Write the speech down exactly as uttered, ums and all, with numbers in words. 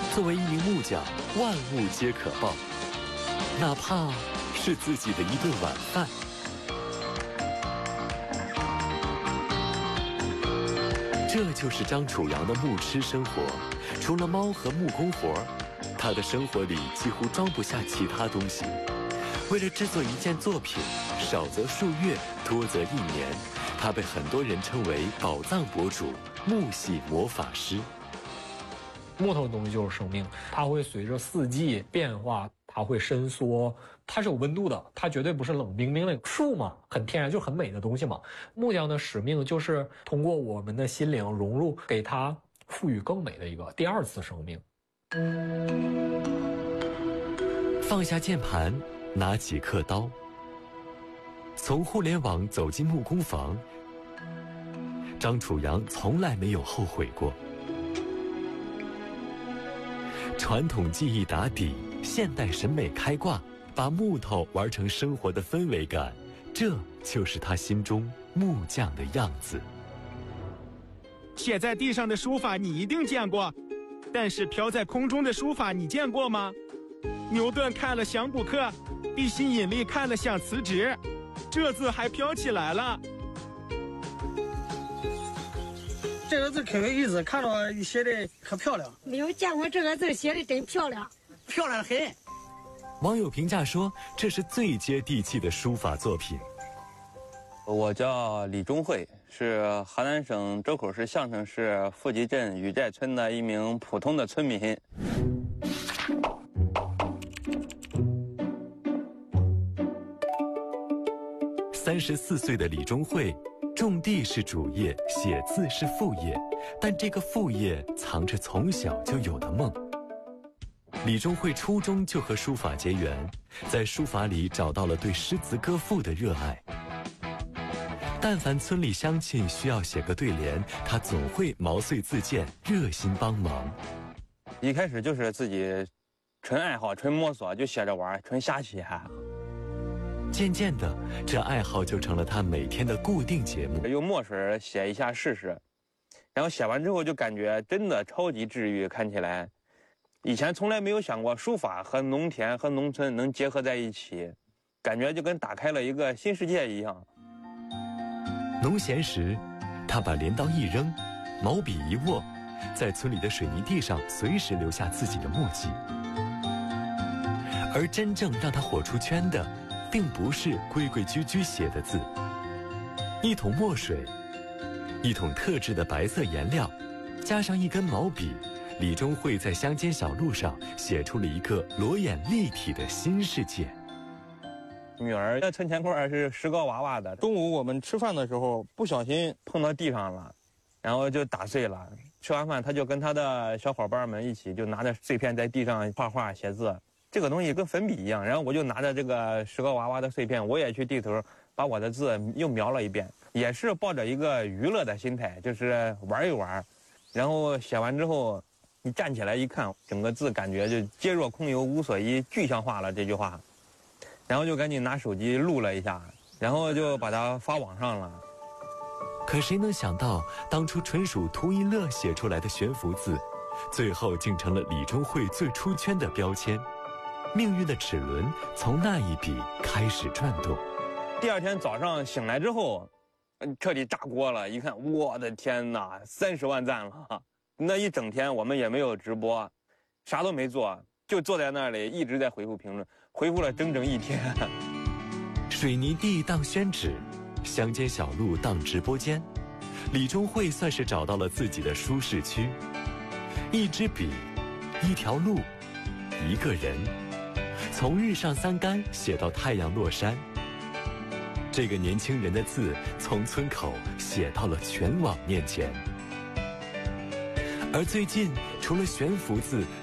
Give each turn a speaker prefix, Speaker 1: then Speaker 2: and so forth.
Speaker 1: 作为一名木匠，万物皆可报，哪怕是自己的一顿晚饭。这就是张楚阳的木痴生活。除了猫和木工活，他的生活里几乎装不下其他东西。为了制作一件作品，少则数月，多则一年，他被很多人称为宝藏博主、木系魔法师。
Speaker 2: 木头的东西就是生命，它会随着四季变化，它会伸缩，它是有温度的，它绝对不是冷冰冰的。树嘛，很天然，就很美的东西嘛。木匠的使命就是通过我们的心灵融入，给它赋予更美的一个第二次生命。
Speaker 1: 放下键盘，拿起刻刀，从互联网走进木工房，张楚阳从来没有后悔过。传统技艺打底，现代审美开挂，把木头玩成生活的氛围感，这就是他心中木匠的样子。
Speaker 3: 写在地上的书法你一定见过，但是飘在空中的书法你见过吗？牛顿看了想补课，地心引力看了想辞职，这字还飘起来了。
Speaker 4: 这个字可有意思，看着写的可漂亮。
Speaker 5: 没有见过这个字写的真漂亮，
Speaker 4: 漂亮很。
Speaker 1: 网友评价说，这是最接地气的书法作品。
Speaker 6: 我叫李忠慧，是河南省周口市项城市富集镇雨寨村的一名普通的村民。
Speaker 1: 三十四岁的李忠慧，种地是主业，写字是副业，但这个副业藏着从小就有的梦。李忠慧初中就和书法结缘，在书法里找到了对诗词歌赋的热爱。但凡村里乡亲需要写个对联，他总会毛遂自荐，热心帮忙。
Speaker 6: 一开始就是自己纯爱好、纯摸索，就写着玩，纯瞎写。
Speaker 1: 渐渐的，这爱好就成了他每天的固定节目。
Speaker 6: 用墨水写一下试试，然后写完之后就感觉真的超级治愈。看起来，以前从来没有想过书法和农田和农村能结合在一起，感觉就跟打开了一个新世界一样。
Speaker 1: 农闲时，他把镰刀一扔，毛笔一握，在村里的水泥地上随时留下自己的墨迹。而真正让他火出圈的，并不是规规矩矩写的字。一桶墨水，一桶特制的白色颜料，加上一根毛笔，李忠慧在乡间小路上写出了一个裸眼立体的新世界。
Speaker 6: 女儿的存钱罐是石膏娃娃的，中午我们吃饭的时候不小心碰到地上了，然后就打碎了。吃完饭，他就跟他的小伙伴们一起就拿着碎片在地上画画写字。这个东西跟粉笔一样，然后我就拿着这个石膏娃娃的碎片，我也去地头把我的字又描了一遍，也是抱着一个娱乐的心态，就是玩一玩。然后写完之后，你站起来一看，整个字感觉就皆若空有无所依，具象化了这句话。然后就赶紧拿手机录了一下，然后就把它发网上了。
Speaker 1: 可谁能想到，当初纯属图一乐写出来的悬浮字，最后竟成了李忠慧最出圈的标签。命运的齿轮从那一笔开始转动。
Speaker 6: 第二天早上醒来之后，彻底炸锅了。一看，我的天哪，三十万赞了！那一整天我们也没有直播，啥都没做，就坐在那里一直在回复评论，回复了整整一天。
Speaker 1: 水泥地当宣纸，乡间小路当直播间，李忠慧算是找到了自己的舒适区。一支笔，一条路，一个人。从日上三竿写到太阳落山，这个年轻人的字从村口写到了全网面前。而最近，除了悬浮字，